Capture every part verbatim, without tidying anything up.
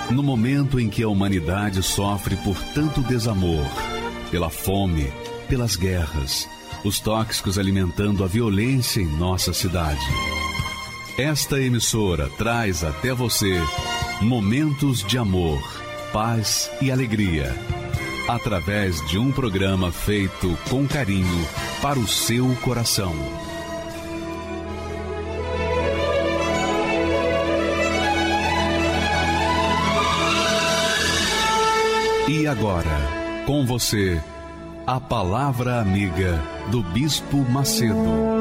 No momento em que a humanidade sofre por tanto desamor, pela fome, pelas guerras, os tóxicos alimentando a violência em nossa cidade. Esta emissora traz até você momentos de amor, paz e alegria, através de um programa feito com carinho para o seu coração. E agora, com você, a Palavra Amiga do Bispo Macedo.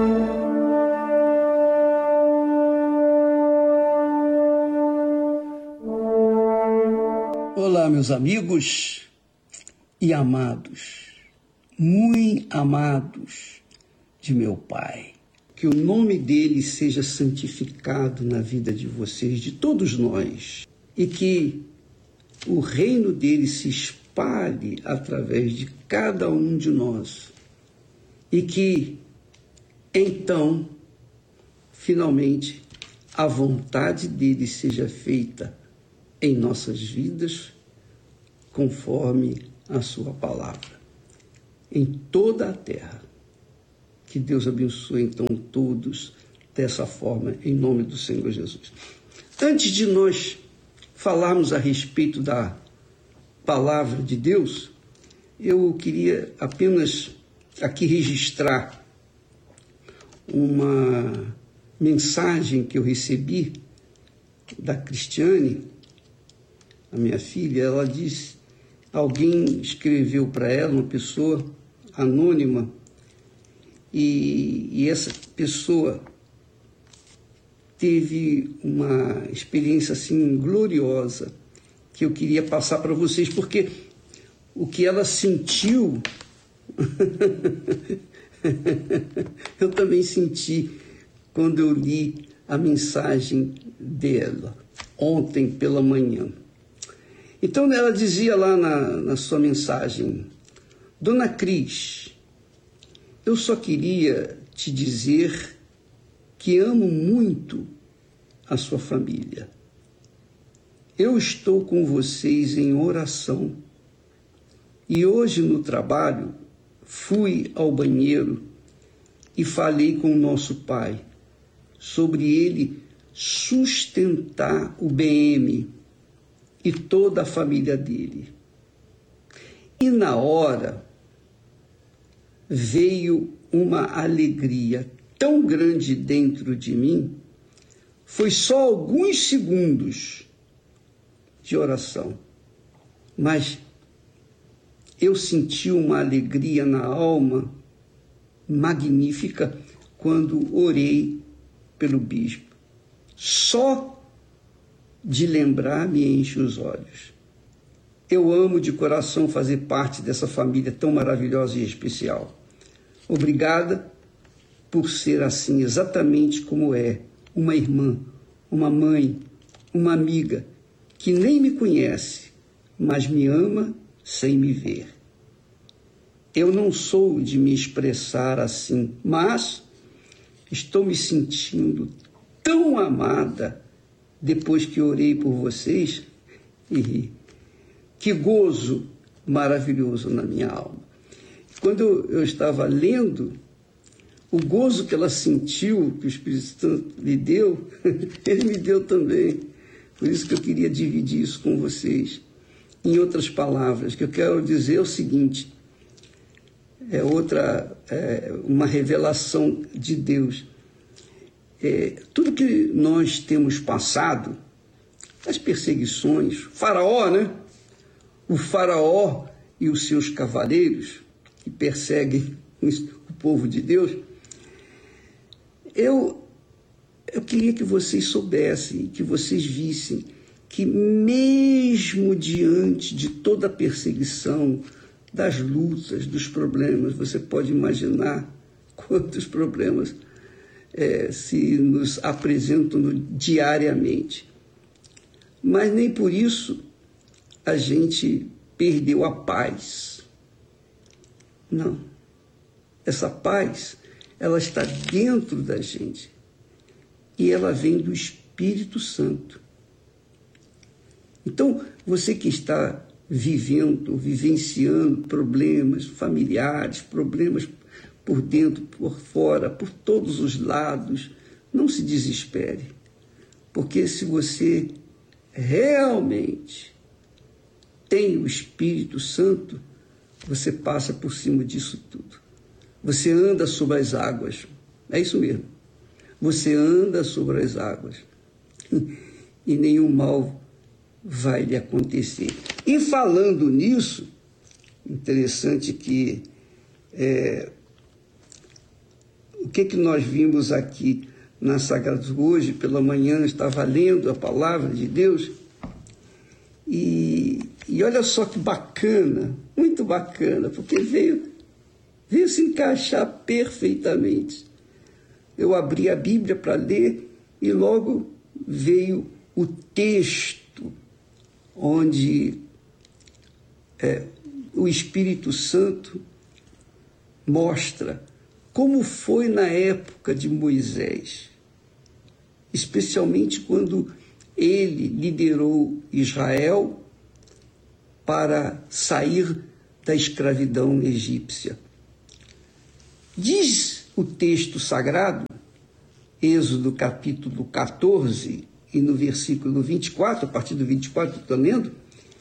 Olá, meus amigos e amados, muito amados de meu Pai. Que o nome dele seja santificado na vida de vocês, de todos nós, e que o reino dele se espalhe através de cada um de nós. E que, então, finalmente, a vontade dele seja feita em nossas vidas, conforme a sua palavra, em toda a terra. Que Deus abençoe, então, todos dessa forma, em nome do Senhor Jesus. Antes de nós falarmos a respeito da palavra de Deus, eu queria apenas aqui registrar uma mensagem que eu recebi da Cristiane, a minha filha. Ela disse, alguém escreveu para ela, uma pessoa anônima, e, e essa pessoa teve uma experiência assim gloriosa que eu queria passar para vocês, porque o que ela sentiu eu também senti quando eu li a mensagem dela ontem pela manhã. Então ela dizia lá na, na sua mensagem: Dona Cris, eu só queria te dizer que amo muito a sua família. Eu estou com vocês em oração. E hoje no trabalho fui ao banheiro e falei com o nosso pai sobre ele sustentar o B M e toda a família dele. E na hora veio uma alegria tão grande dentro de mim. Foi só alguns segundos de oração, mas eu senti uma alegria na alma magnífica quando orei pelo bispo. Só de lembrar me enche os olhos. Eu amo de coração fazer parte dessa família tão maravilhosa e especial. Obrigada por ser assim, exatamente como é, uma irmã, uma mãe, uma amiga, que nem me conhece, mas me ama sem me ver. Eu não sou de me expressar assim, mas estou me sentindo tão amada depois que orei por vocês, e que gozo maravilhoso na minha alma. Quando eu estava lendo, o gozo que ela sentiu, que o Espírito Santo lhe deu, ele me deu também. Por isso que eu queria dividir isso com vocês. Em outras palavras, que eu quero dizer é o seguinte, é outra, é uma revelação de Deus. É, tudo que nós temos passado, as perseguições, Faraó, né? O Faraó e os seus cavaleiros que perseguem o povo de Deus, eu, eu queria que vocês soubessem, que vocês vissem que mesmo diante de toda a perseguição, das lutas, dos problemas, você pode imaginar quantos problemas é, se nos apresentam diariamente. Mas nem por isso a gente perdeu a paz. Não. Essa paz, ela está dentro da gente. E ela vem do Espírito Santo. Então, você que está vivendo, vivenciando problemas familiares, problemas por dentro, por fora, por todos os lados, não se desespere. Porque se você realmente tem o Espírito Santo, você passa por cima disso tudo. Você anda sobre as águas. É isso mesmo. Você anda sobre as águas. E nenhum mal vai lhe acontecer. E falando nisso, interessante que é, o que, que nós vimos aqui na Sagrada hoje, pela manhã, estava lendo a palavra de Deus, e, e olha só que bacana, muito bacana, porque veio, veio se encaixar perfeitamente. Eu abri a Bíblia para ler e logo veio o texto onde é, o Espírito Santo mostra como foi na época de Moisés, especialmente quando ele liderou Israel para sair da escravidão egípcia. Diz o texto sagrado, Êxodo capítulo catorze, e no versículo vinte e quatro, a partir do vinte e quatro, estou lendo,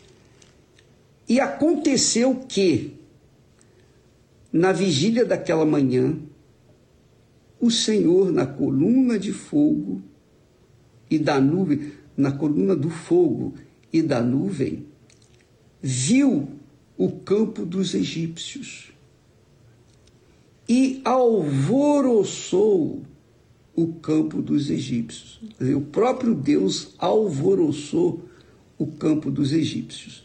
e aconteceu que, na vigília daquela manhã, o Senhor, na coluna de fogo e da nuvem, na coluna do fogo e da nuvem, viu o campo dos egípcios e alvoroçou o campo dos egípcios. O próprio Deus alvoroçou o campo dos egípcios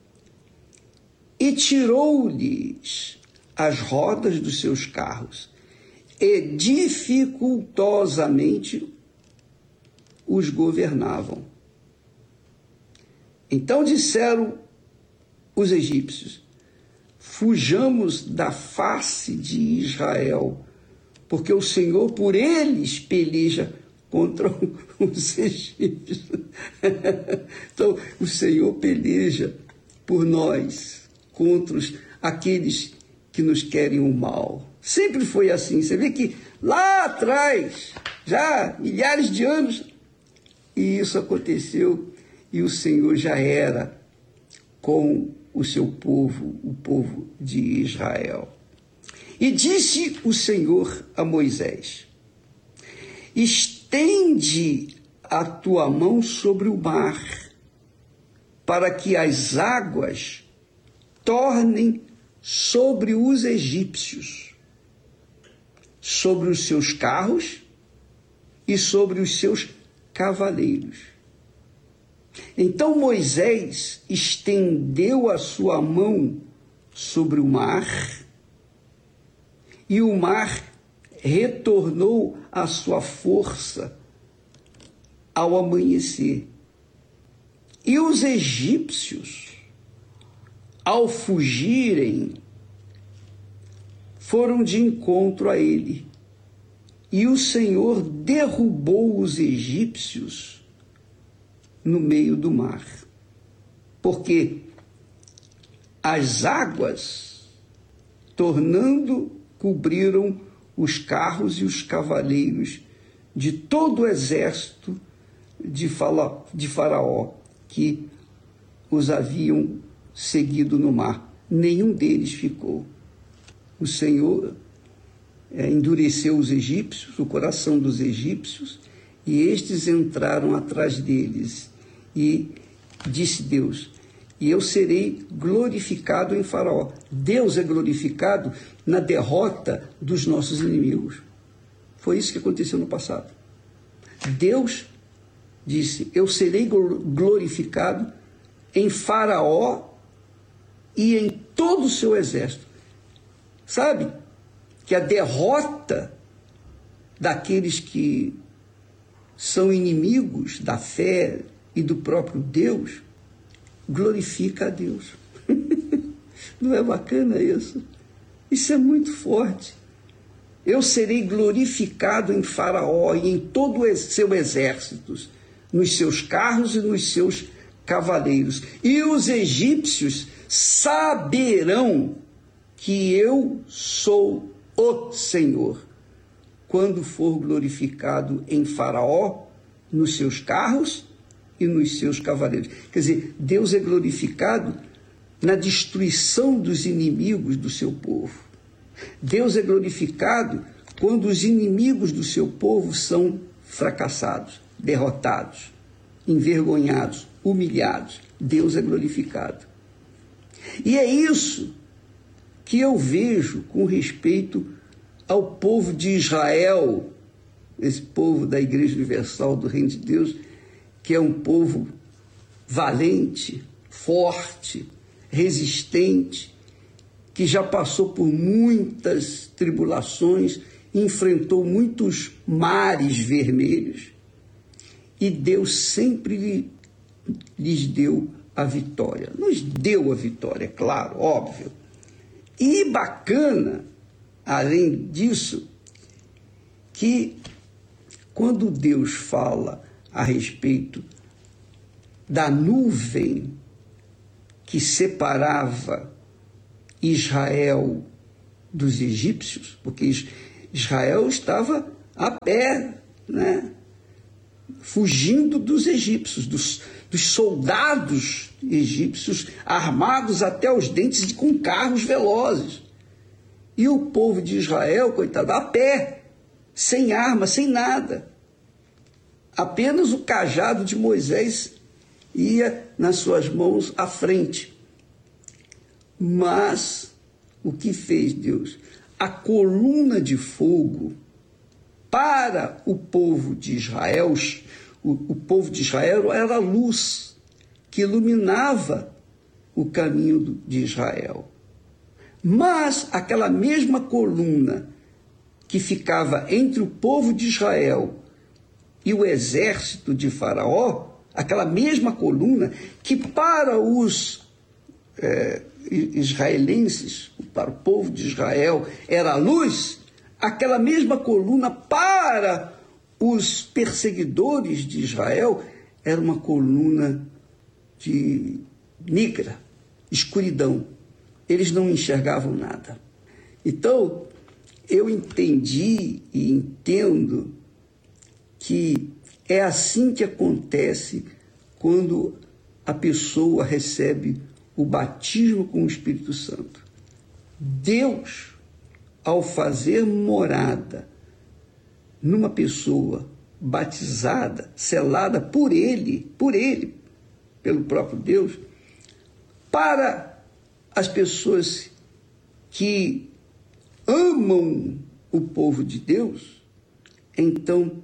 e tirou-lhes as rodas dos seus carros e dificultosamente os governavam. Então disseram os egípcios: fujamos da face de Israel, porque o Senhor por eles peleja contra os egípcios. Então, o Senhor peleja por nós, contra os, aqueles que nos querem o mal. Sempre foi assim. Você vê que lá atrás, já milhares de anos, e isso aconteceu, e o Senhor já era com o seu povo, o povo de Israel. E disse o Senhor a Moisés: estende a tua mão sobre o mar, para que as águas tornem sobre os egípcios, sobre os seus carros e sobre os seus cavaleiros. Então Moisés estendeu a sua mão sobre o mar, e o mar retornou à sua força ao amanhecer. E os egípcios, ao fugirem, foram de encontro a ele. E o Senhor derrubou os egípcios no meio do mar, porque as águas, tornando, cobriram os carros e os cavaleiros de todo o exército de Faraó, que os haviam seguido no mar. Nenhum deles ficou. O Senhor é, endureceu os egípcios, o coração dos egípcios, e estes entraram atrás deles. E disse Deus: e eu serei glorificado em Faraó. Deus é glorificado na derrota dos nossos inimigos. Foi isso que aconteceu no passado. Deus disse: eu serei glorificado em Faraó e em todo o seu exército. Sabe que a derrota daqueles que são inimigos da fé e do próprio Deus glorifica a Deus. Não é bacana isso? Isso é muito forte. Eu serei glorificado em Faraó e em todo o seu exército, nos seus carros e nos seus cavaleiros, e os egípcios saberão que eu sou o Senhor, quando for glorificado em Faraó, nos seus carros e nos seus cavaleiros. Quer dizer, Deus é glorificado na destruição dos inimigos do seu povo. Deus é glorificado quando os inimigos do seu povo são fracassados, derrotados, envergonhados, humilhados. Deus é glorificado. E é isso que eu vejo com respeito ao povo de Israel, esse povo da Igreja Universal do Reino de Deus, que é um povo valente, forte, resistente, que já passou por muitas tribulações, enfrentou muitos mares vermelhos, e Deus sempre lhes deu a vitória. Nos deu a vitória, é claro, óbvio. E bacana, além disso, que quando Deus fala a respeito da nuvem que separava Israel dos egípcios, porque Israel estava a pé, né? Fugindo dos egípcios, dos, dos soldados egípcios armados até os dentes e com carros velozes. E o povo de Israel, coitado, a pé, sem arma, sem nada. Apenas o cajado de Moisés ia nas suas mãos à frente. Mas o que fez Deus? A coluna de fogo para o povo de Israel, o, o povo de Israel era a luz que iluminava o caminho do, de Israel. Mas aquela mesma coluna que ficava entre o povo de Israel e o exército de Faraó, aquela mesma coluna que para os é, israelenses, para o povo de Israel, era a luz, aquela mesma coluna para os perseguidores de Israel era uma coluna de negra, escuridão. Eles não enxergavam nada. Então, eu entendi e entendo que é assim que acontece quando a pessoa recebe o batismo com o Espírito Santo. Deus, ao fazer morada numa pessoa batizada, selada por Ele, por Ele, pelo próprio Deus, para as pessoas que amam o povo de Deus, então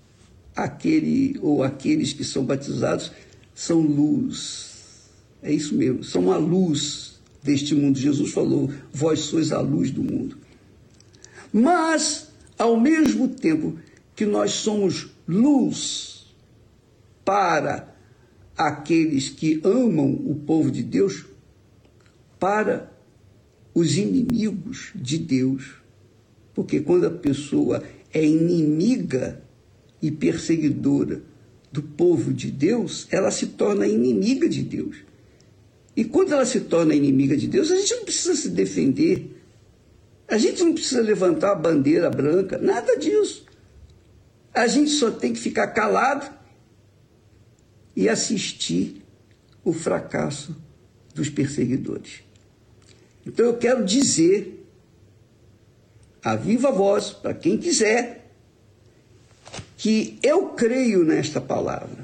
aquele ou aqueles que são batizados são luz. É isso mesmo, são a luz deste mundo. Jesus falou, vós sois a luz do mundo. Mas, ao mesmo tempo que nós somos luz para aqueles que amam o povo de Deus, para os inimigos de Deus. Porque quando a pessoa é inimiga e perseguidora do povo de Deus, ela se torna inimiga de Deus. E quando ela se torna inimiga de Deus, a gente não precisa se defender. A gente não precisa levantar a bandeira branca, nada disso. A gente só tem que ficar calado e assistir o fracasso dos perseguidores. Então eu quero dizer, a viva voz, para quem quiser, que eu creio nesta palavra.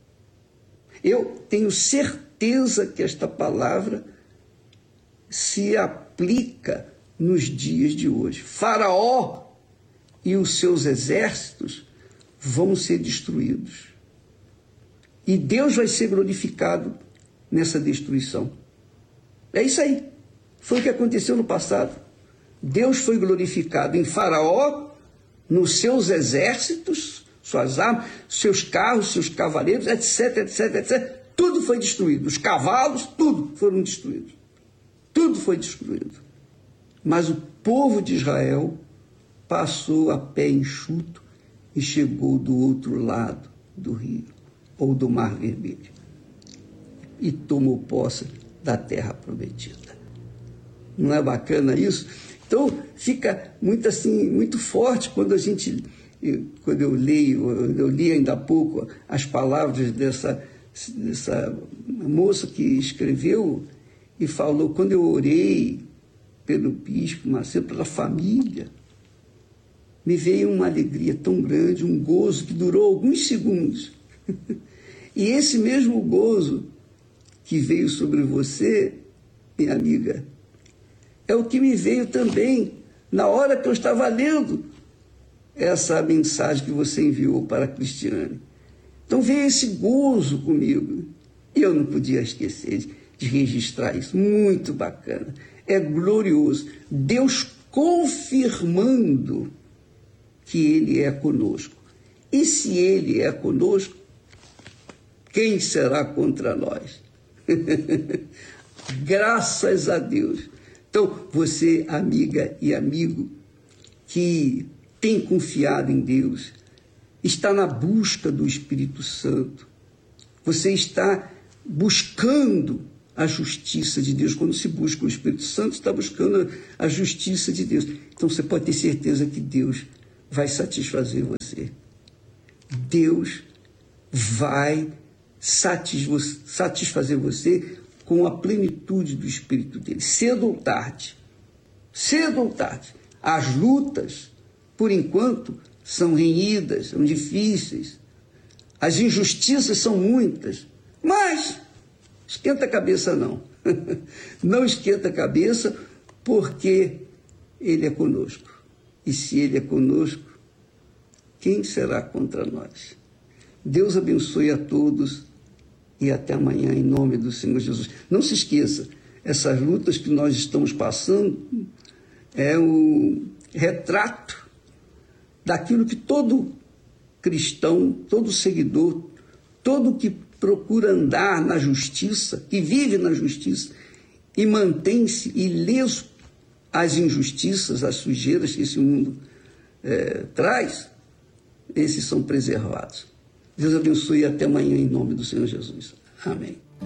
Eu tenho certeza que esta palavra se aplica nos dias de hoje. Faraó e os seus exércitos vão ser destruídos. E Deus vai ser glorificado nessa destruição. É isso aí. Foi o que aconteceu no passado. Deus foi glorificado em Faraó, nos seus exércitos, suas armas, seus carros, seus cavaleiros, etc, etc, etcétera. Tudo foi destruído. Os cavalos, tudo foram destruídos. Tudo foi destruído. Mas o povo de Israel passou a pé enxuto e chegou do outro lado do rio, ou do Mar Vermelho. e tomou posse da terra prometida. Não é bacana isso? Então, fica muito assim, muito forte quando a gente, quando eu leio, eu li ainda há pouco as palavras dessa, dessa moça que escreveu e falou, quando eu orei pelo bispo Macedo, pela família, me veio uma alegria tão grande, um gozo que durou alguns segundos. E esse mesmo gozo que veio sobre você, minha amiga, é o que me veio também na hora que eu estava lendo essa mensagem que você enviou para a Cristiane. Então veio esse gozo comigo. E eu não podia esquecer de, de registrar isso. Muito bacana. É glorioso. Deus confirmando que Ele é conosco. E se Ele é conosco, quem será contra nós? Graças a Deus. Então, você, amiga e amigo, que tem confiado em Deus, está na busca do Espírito Santo, você está buscando a justiça de Deus. Quando se busca o Espírito Santo, está buscando a justiça de Deus. Então, você pode ter certeza que Deus vai satisfazer você. Deus vai satisfazer você com a plenitude do Espírito dele, cedo ou tarde. Cedo ou tarde. As lutas, por enquanto, são renhidas, são difíceis. As injustiças são muitas. Mas, esquenta a cabeça não. Não esquenta a cabeça, porque Ele é conosco. E se Ele é conosco, quem será contra nós? Deus abençoe a todos. E até amanhã, em nome do Senhor Jesus. Não se esqueça, essas lutas que nós estamos passando é o retrato daquilo que todo cristão, todo seguidor, todo que procura andar na justiça, que vive na justiça e mantém-se ileso às injustiças, às sujeiras que esse mundo é, traz, esses são preservados. Deus abençoe e até amanhã em nome do Senhor Jesus. Amém.